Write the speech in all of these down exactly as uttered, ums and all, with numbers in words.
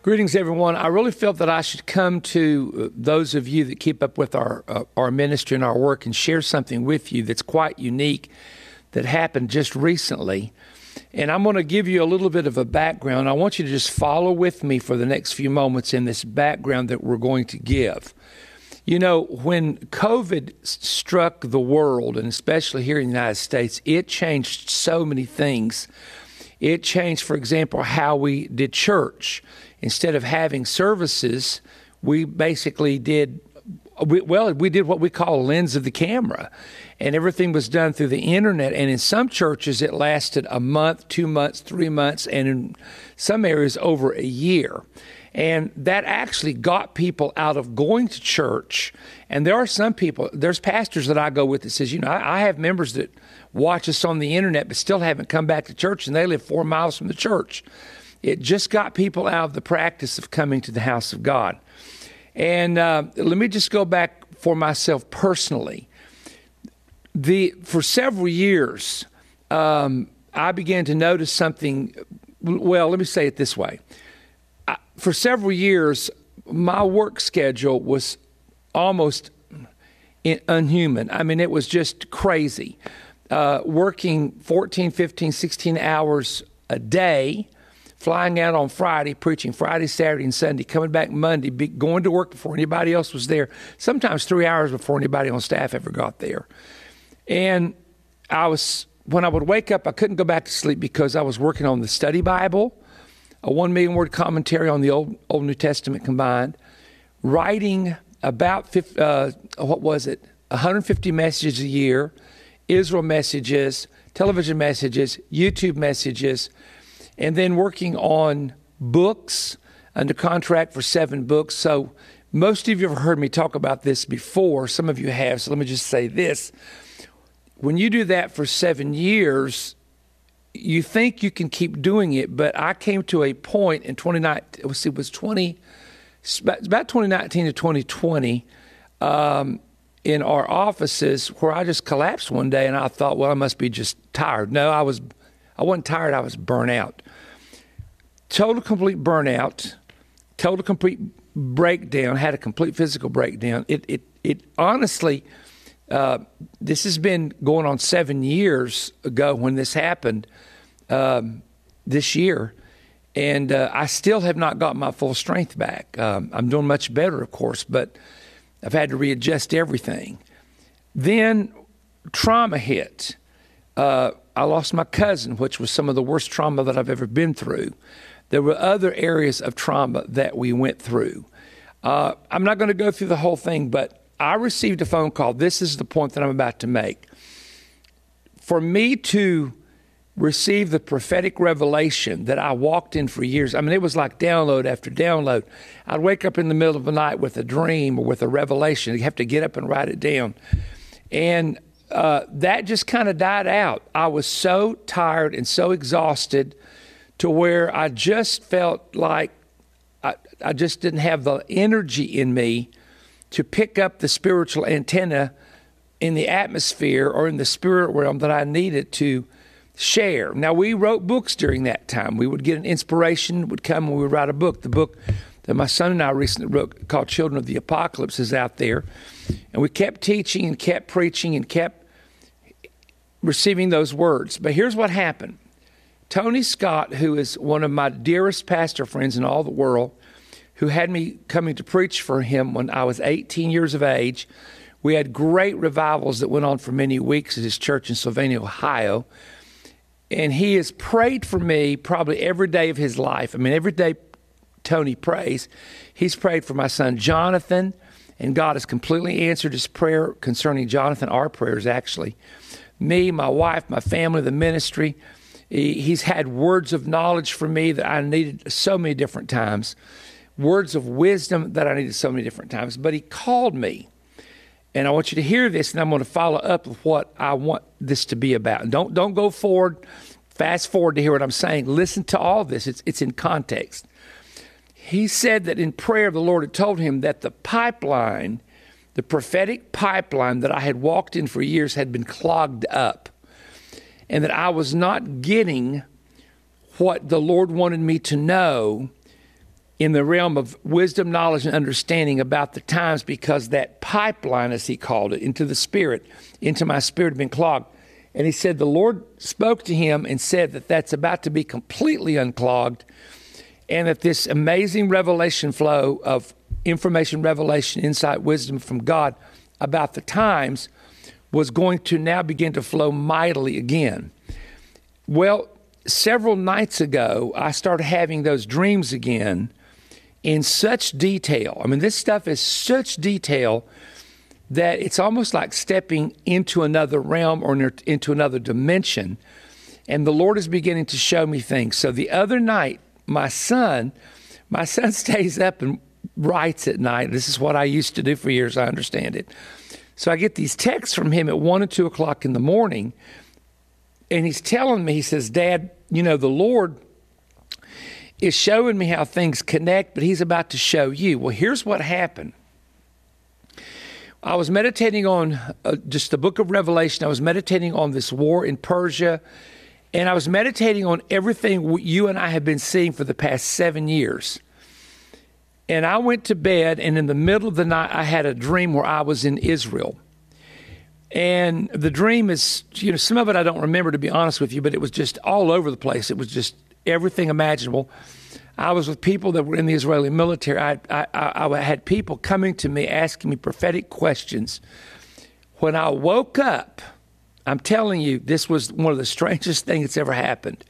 Greetings, everyone. I really felt that I should come to uh, those of you that keep up with our uh, our ministry and our work and share something with you that's quite unique that happened just recently. And I'm going to give you a little bit of a background. I want you to just follow with me for the next few moments in this background that we're going to give. You know, when COVID struck the world, and especially here in the United States, it changed so many things. It changed, for example, how we did church. Instead of having services, we basically did, we, well, we did what we call a lens of the camera. And everything was done through the internet. And in some churches, it lasted a month, two months, three months, and in some areas over a year. And that actually got people out of going to church. And there are some people, there's pastors that I go with that says, you know, I, I have members that watch us on the internet but still haven't come back to church, and they live four miles from the church. It just got people out of the practice of coming to the house of God. And uh, let me just go back for myself personally. The for several years, um, I began to notice something. Well, let me say it this way. I, for several years, my work schedule was almost in, unhuman. I mean, it was just crazy. Uh, working fourteen, fifteen, sixteen hours a day, flying out on Friday, preaching Friday, Saturday, and Sunday, coming back Monday, be, going to work before anybody else was there, sometimes three hours before anybody on staff ever got there. And I was, when I would wake up, I couldn't go back to sleep because I was working on the study Bible, a one million word commentary on the Old Old New Testament combined, writing about, fifty, uh, what was it, one hundred fifty messages a year, Israel messages, television messages, YouTube messages, and then working on books, under contract for seven books. So most of you have heard me talk about this before. Some of you have, so let me just say this. When you do that for seven years, you think you can keep doing it, but I came to a point in twenty nineteen, it was twenty, about twenty nineteen to twenty twenty, um, in our offices where I just collapsed one day, and I thought, well, I must be just tired. No, I was I wasn't tired, I was burnt out. Total complete burnout, total complete breakdown, had a complete physical breakdown. It it it honestly, uh, this has been going on seven years ago when this happened, um, this year, and uh, I still have not got my full strength back. Um, I'm doing much better, of course, but I've had to readjust everything. Then trauma hit. Uh, I lost my cousin, which was some of the worst trauma that I've ever been through. There were other areas of trauma that we went through. Uh, I'm not going to go through the whole thing, but I received a phone call. This is the point that I'm about to make. For me to receive the prophetic revelation that I walked in for years, I mean, it was like download after download. I'd wake up in the middle of the night with a dream or with a revelation. You have to get up and write it down. And uh, that just kind of died out. I was so tired and so exhausted to where I just felt like I, I just didn't have the energy in me to pick up the spiritual antenna in the atmosphere or in the spirit realm that I needed to share. Now, we wrote books during that time. We would get an inspiration, would come and we would write a book. The book that my son and I recently wrote called Children of the Apocalypse is out there. And we kept teaching and kept preaching and kept receiving those words. But here's what happened. Tony Scott, who is one of my dearest pastor friends in all the world, who had me coming to preach for him when I was eighteen years of age. We had great revivals that went on for many weeks at his church in Sylvania, Ohio. And he has prayed for me probably every day of his life. I mean, every day Tony prays. He's prayed for my son Jonathan, and God has completely answered his prayer concerning Jonathan, our prayers actually. Me, my wife, my family, the ministry. He's had words of knowledge from me that I needed so many different times. Words of wisdom that I needed so many different times. But he called me. And I want you to hear this, and I'm going to follow up with what I want this to be about. And don't don't go forward, fast forward to hear what I'm saying. Listen to all this. It's it's in context. He said that in prayer, the Lord had told him that the pipeline, the prophetic pipeline that I had walked in for years had been clogged up, and that I was not getting what the Lord wanted me to know in the realm of wisdom, knowledge, and understanding about the times, because that pipeline, as he called it, into the spirit, into my spirit had been clogged. And he said the Lord spoke to him and said that that's about to be completely unclogged, and that this amazing revelation flow of information, revelation, insight, wisdom from God about the times was going to now begin to flow mightily again. Well, several nights ago, I started having those dreams again in such detail. I mean, this stuff is such detail that it's almost like stepping into another realm or into another dimension. And the Lord is beginning to show me things. So the other night, my son, my son stays up and writes at night. This is what I used to do for years, I understand it. So I get these texts from him at one and two o'clock in the morning, and he's telling me, he says, Dad, you know, the Lord is showing me how things connect, but he's about to show you. Well, here's what happened. I was meditating on uh, just the book of Revelation. I was meditating on this war in Persia, and I was meditating on everything you and I have been seeing for the past seven years. And I went to bed, and in the middle of the night, I had a dream where I was in Israel. And the dream is, you know, some of it I don't remember, to be honest with you, but it was just all over the place. It was just everything imaginable. I was with people that were in the Israeli military. I, I, I, I had people coming to me asking me prophetic questions. When I woke up, I'm telling you, this was one of the strangest things that's ever happened.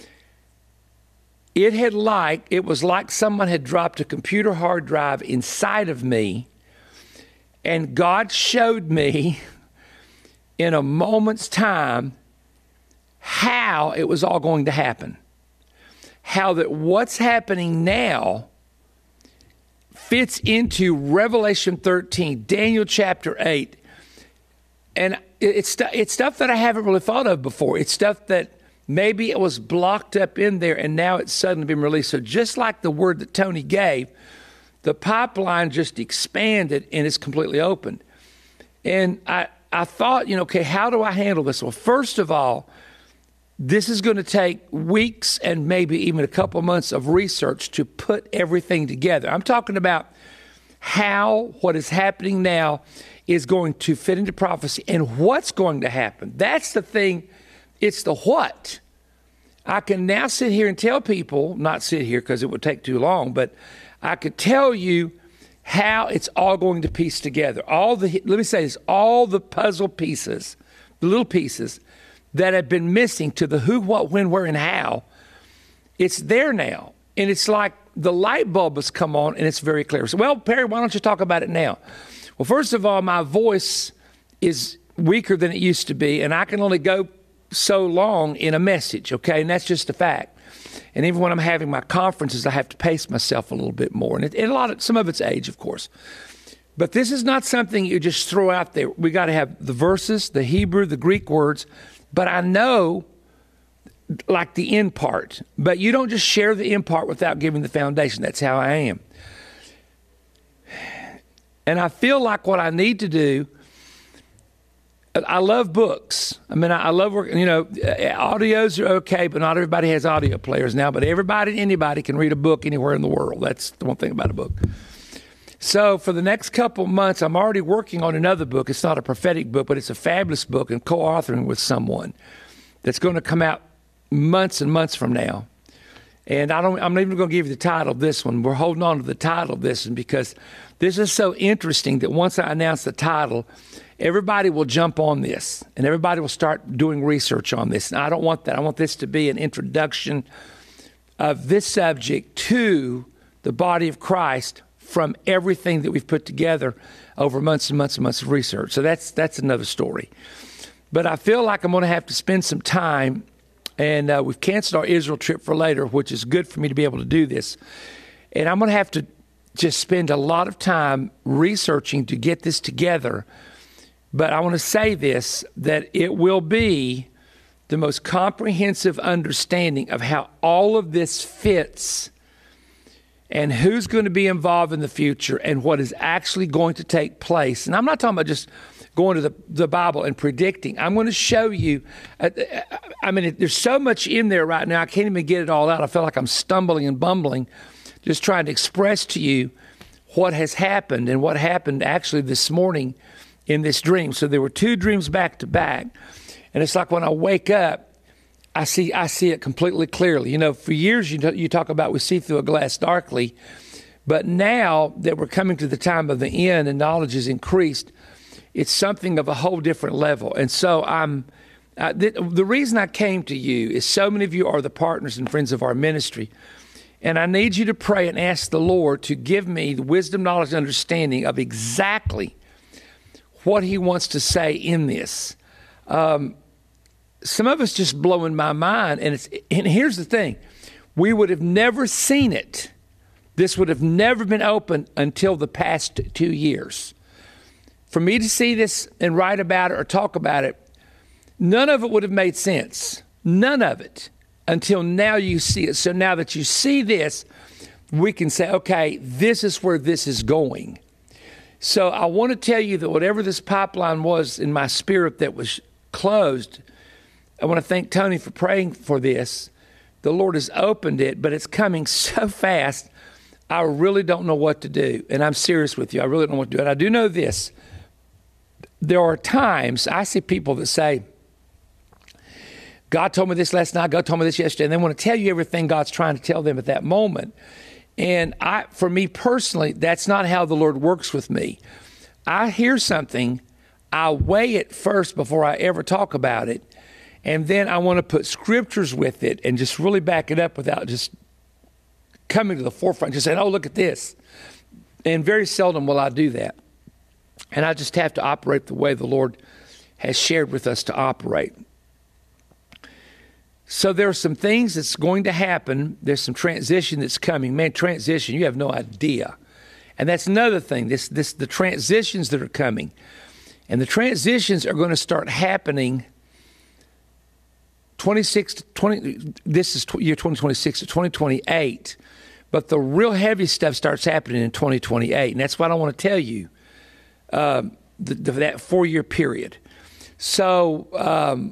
It had like, it was like someone had dropped a computer hard drive inside of me, and God showed me in a moment's time how it was all going to happen. How that what's happening now fits into Revelation thirteen, Daniel chapter eight. And it's, it's stuff that I haven't really thought of before. It's stuff that maybe it was blocked up in there, and now it's suddenly been released. So just like the word that Tony gave, the pipeline just expanded and it's completely opened. And I, I thought, you know, okay, how do I handle this? Well, first of all, this is going to take weeks and maybe even a couple months of research to put everything together. I'm talking about how what is happening now is going to fit into prophecy and what's going to happen. That's the thing. It's the what. I can now sit here and tell people, not sit here because it would take too long, but I could tell you how it's all going to piece together. All the, let me say this, all the puzzle pieces, the little pieces that have been missing to the who, what, when, where, and how, it's there now. And it's like the light bulb has come on and it's very clear. So, well, Perry, why don't you talk about it now? Well, first of all, my voice is weaker than it used to be, and I can only go so long in a message, okay? And that's just a fact. And even when I'm having my conferences, I have to pace myself a little bit more. And, it, and a lot of, some of it's age, of course. But this is not something you just throw out there. We got to have the verses, the Hebrew, the Greek words. But I know, like the end part. But you don't just share the end part without giving the foundation. That's how I am. And I feel like what I need to do, I love books. I mean, I love working, you know, audios are okay, but not everybody has audio players now. But everybody, anybody can read a book anywhere in the world. That's the one thing about a book. So for the next couple months, I'm already working on another book. It's not a prophetic book, but it's a fabulous book, and co-authoring with someone that's going to come out months and months from now. And I don't, I'm not even going to give you the title of this one. We're holding on to the title of this one because this is so interesting that once I announce the title, everybody will jump on this and everybody will start doing research on this. And I don't want that. I want this to be an introduction of this subject to the body of Christ from everything that we've put together over months and months and months of research. So that's that's another story. But I feel like I'm going to have to spend some time, and uh, we've canceled our Israel trip for later, which is good for me to be able to do this. And I'm going to have to just spend a lot of time researching to get this together. But I want to say this, that it will be the most comprehensive understanding of how all of this fits and who's going to be involved in the future and what is actually going to take place. And I'm not talking about just going to the, the Bible and predicting. I'm going to show you, uh, I mean, it, there's so much in there right now, I can't even get it all out. I feel like I'm stumbling and bumbling just trying to express to you what has happened and what happened actually this morning in this dream. So there were two dreams back to back. And it's like when I wake up, I see I see it completely clearly. You know, for years you, you talk about we see through a glass darkly. But now that we're coming to the time of the end and knowledge is increased, it's something of a whole different level. And so I'm, uh, the, the reason I came to you is so many of you are the partners and friends of our ministry. And I need you to pray and ask the Lord to give me the wisdom, knowledge, and understanding of exactly what he wants to say in this. Um, some of us just blowing my mind. And it's, and here's the thing. We would have never seen it. This would have never been open until the past two years. For me to see this and write about it or talk about it, none of it would have made sense. None of it until now you see it. So now that you see this, we can say, okay, this is where this is going. So I want to tell you that whatever this pipeline was in my spirit that was closed, I want to thank Tony for praying for this. The Lord has opened it, but it's coming so fast. I really don't know what to do. And I'm serious with you. I really don't know what to do. And I do know this. There are times I see people that say, God told me this last night, God told me this yesterday, and they want to tell you everything God's trying to tell them at that moment. And I, for me personally, that's not how the Lord works with me. I hear something, I weigh it first before I ever talk about it, and then I want to put scriptures with it and just really back it up without just coming to the forefront, just saying, oh, look at this. And very seldom will I do that. And I just have to operate the way the Lord has shared with us to operate. So there are some things that's going to happen. There's some transition that's coming. Man, transition, you have no idea. And that's another thing, this, this, the transitions that are coming. And the transitions are going to start happening twenty-six to twenty, this is year twenty twenty-six to twenty twenty-eight. But the real heavy stuff starts happening in twenty twenty-eight. And that's what I want to tell you, um, the, the, that four-year period. So um,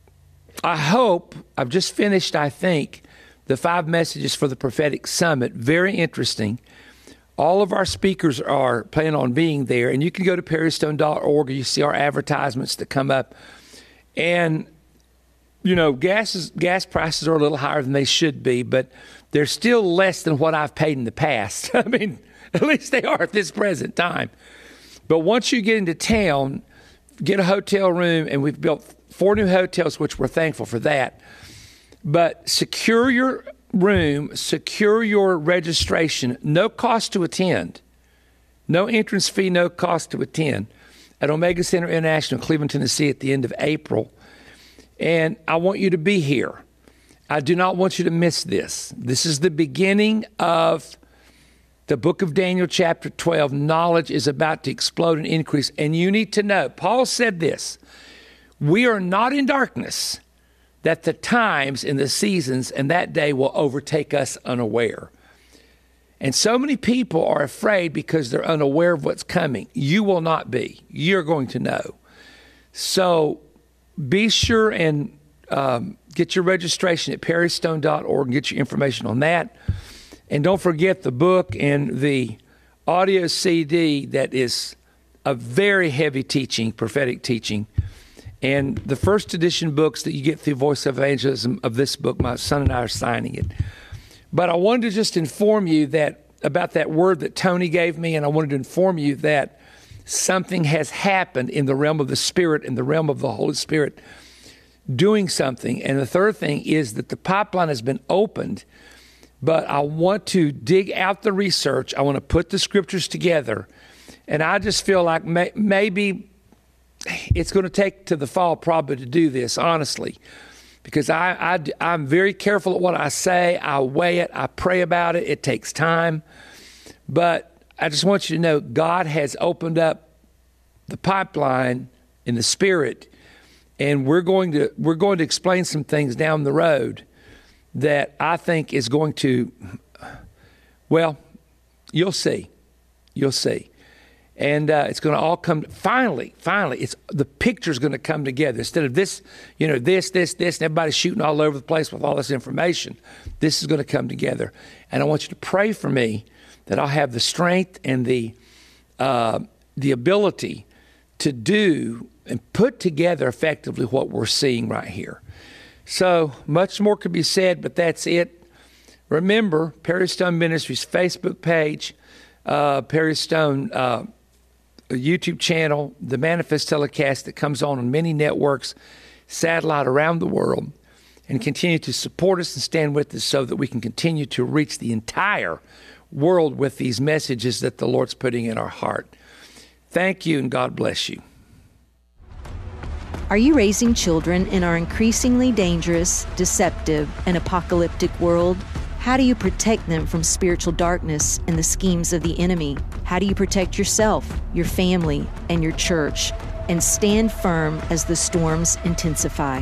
I hope, I've just finished, I think, the five messages for the Prophetic Summit. Very interesting. All of our speakers are planning on being there. And you can go to perry stone dot org and you see our advertisements that come up. And, you know, gas, is, gas prices are a little higher than they should be, but they're still less than what I've paid in the past. I mean, at least they are at this present time. But once you get into town, get a hotel room, and we've built four new hotels, which we're thankful for that. But secure your room, secure your registration, no cost to attend. No entrance fee, no cost to attend at Omega Center International, Cleveland, Tennessee at the end of April. And I want you to be here. I do not want you to miss this. This is the beginning of the book of Daniel, chapter twelve. Knowledge is about to explode and increase. And you need to know, Paul said this, we are not in darkness, that the times and the seasons and that day will overtake us unaware. And so many people are afraid because they're unaware of what's coming. You will not be. You're going to know. So be sure and um, get your registration at perry stone dot org and get your information on that. And don't forget the book and the audio C D that is a very heavy teaching, prophetic teaching. And the first edition books that you get through Voice of Evangelism of this book, my son and I are signing it. But I wanted to just inform you that about that word that Tony gave me, and I wanted to inform you that something has happened in the realm of the Spirit, in the realm of the Holy Spirit, doing something. And the third thing is that the pipeline has been opened, but I want to dig out the research. I want to put the scriptures together. And I just feel like may, maybe it's going to take to the fall probably to do this, honestly, because I, I, I'm very careful at what I say. I weigh it. I pray about it. It takes time. But I just want you to know God has opened up the pipeline in the Spirit, and we're going to we're going to explain some things down the road that I think is going to, well, you'll see. You'll see. And uh, it's going to all come, finally, finally, it's the picture's going to come together. Instead of this, you know, this, this, this, and everybody's shooting all over the place with all this information, this is going to come together. And I want you to pray for me that I'll have the strength and the uh, the ability to do and put together effectively what we're seeing right here. So much more could be said, but that's it. Remember, Perry Stone Ministries Facebook page, uh, Perry Stone uh YouTube channel, the Manifest telecast that comes on on many networks, satellite around the world, and continue to support us and stand with us so that we can continue to reach the entire world with these messages that the Lord's putting in our heart. Thank you, and God bless you. Are you raising children in our increasingly dangerous, deceptive, and apocalyptic world? How do you protect them from spiritual darkness and the schemes of the enemy? How do you protect yourself, your family, and your church, and stand firm as the storms intensify?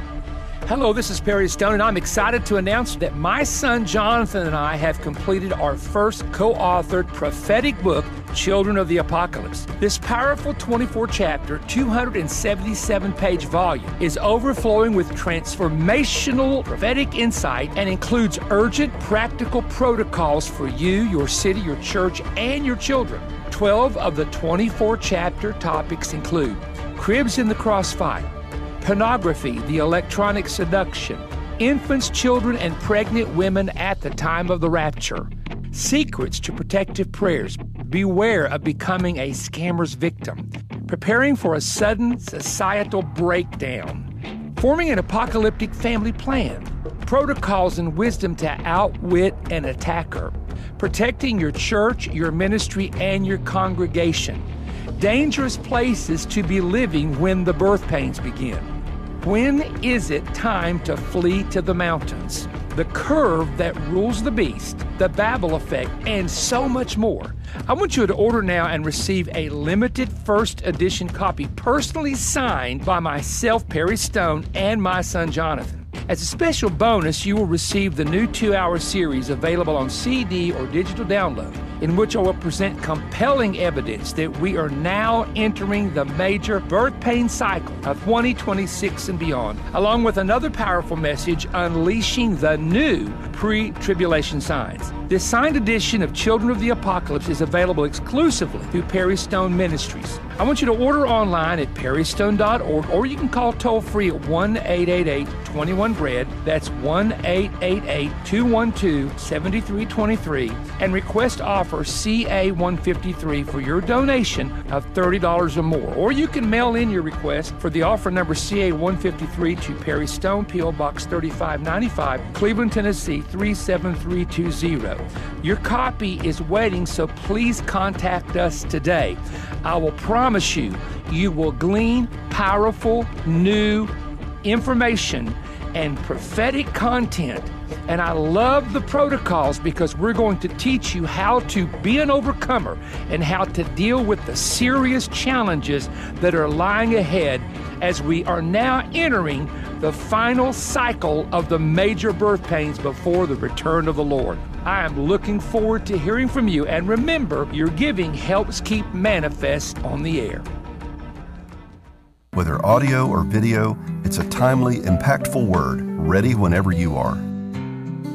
Hello, this is Perry Stone, and I'm excited to announce that my son Jonathan and I have completed our first co-authored prophetic book, Children of the Apocalypse. This powerful twenty-four chapter, two hundred seventy-seven page volume is overflowing with transformational prophetic insight and includes urgent practical protocols for you, your city, your church, and your children. twelve of the twenty-four chapter topics include cribs in the crossfire, pornography, the electronic seduction, infants, children, and pregnant women at the time of the rapture, secrets to protective prayers, beware of becoming a scammer's victim, preparing for a sudden societal breakdown, forming an apocalyptic family plan, protocols and wisdom to outwit an attacker, protecting your church, your ministry, and your congregation, dangerous places to be living when the birth pains begin. When is it time to flee to the mountains? The curve that rules the beast, the Babel effect, and so much more. I want you to order now and receive a limited first edition copy personally signed by myself, Perry Stone, and my son Jonathan. As a special bonus, you will receive the new two-hour series available on C D or digital download, in which I will present compelling evidence that we are now entering the major birth pain cycle of twenty twenty-six and beyond, along with another powerful message, unleashing the new pre-tribulation signs. This signed edition of Children of the Apocalypse is available exclusively through Perry Stone Ministries. I want you to order online at perry stone dot org, or you can call toll-free at one eight eight eight, two one, B R E A D. That's one eight eight eight, two one two, seven three two three, and request offer C A one fifty-three for your donation of thirty dollars or more. Or you can mail in your request for the offer number C A one fifty-three to Perry Stone, P O Box thirty-five ninety-five, Cleveland, Tennessee three seven three two zero. Your copy is waiting, so please contact us today. I will promise you, you will glean powerful, new information and prophetic content. And I love the protocols because we're going to teach you how to be an overcomer and how to deal with the serious challenges that are lying ahead as we are now entering the final cycle of the major birth pains before the return of the Lord. I am looking forward to hearing from you, and remember, your giving helps keep Manifest on the air. Whether audio or video, it's a timely, impactful word, ready whenever you are.